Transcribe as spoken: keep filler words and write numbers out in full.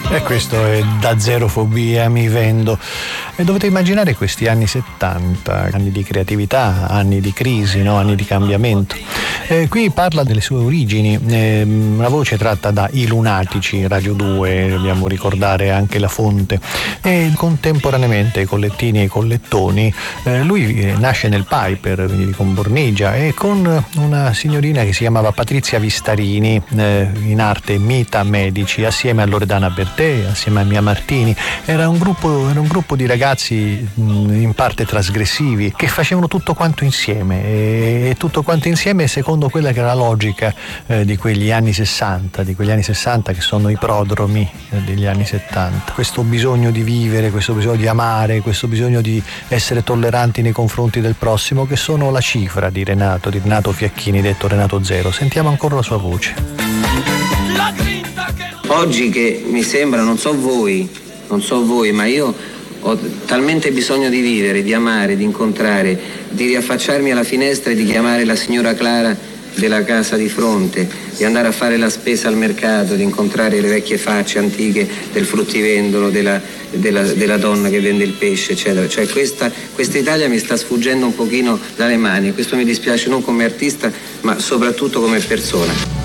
E questo è Da Zerofobia, mi vendo. E dovete immaginare questi anni settanta, anni di creatività, anni di crisi, no? Anni di cambiamento. E qui parla delle sue origini, eh, una voce tratta da I Lunatici, Radio due, dobbiamo ricordare anche la fonte. E contemporaneamente ai collettini e ai collettoni, eh, lui nasce nel Piper, quindi con Bornigia, e con una signorina che si chiamava Patrizia Vistarini, eh, in arte Mita Medici, assieme a Loredana Bertè, assieme a Mia Martini. Era un gruppo, era un gruppo di ragazzi mh, in parte trasgressivi che facevano tutto quanto insieme, e, e tutto quanto insieme secondo quella che era la logica eh, di quegli anni sessanta, di quegli anni sessanta che sono i prodromi eh, degli anni settanta. Questo bisogno di vivere, questo bisogno di amare, questo bisogno di essere tolleranti nei confronti del prossimo, che sono la cifra di Renato, di Renato Fiacchini, detto Renato Zero. Sentiamo ancora la sua voce. Oggi che mi sembra, non so voi, non so voi, ma io ho talmente bisogno di vivere, di amare, di incontrare, di riaffacciarmi alla finestra e di chiamare la signora Clara della casa di fronte, di andare a fare la spesa al mercato, di incontrare le vecchie facce antiche del fruttivendolo, della, della, della donna che vende il pesce, eccetera. Cioè questa, questa Italia mi sta sfuggendo un pochino dalle mani, e questo mi dispiace non come artista, ma soprattutto come persona.